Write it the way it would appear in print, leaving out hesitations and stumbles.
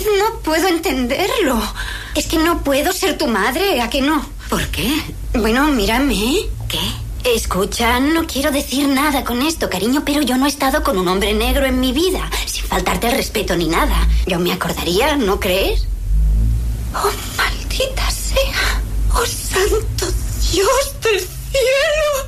vez no puedo entenderlo. Es que no puedo ser tu madre, ¿a que no? ¿Por qué? Bueno, mírame. ¿Qué? Escucha, no quiero decir nada con esto, cariño, pero yo no he estado con un hombre negro en mi vida, sin faltarte el respeto ni nada. Yo me acordaría, ¿no crees? Oh, maldita sea. Oh, santo Dios del cielo.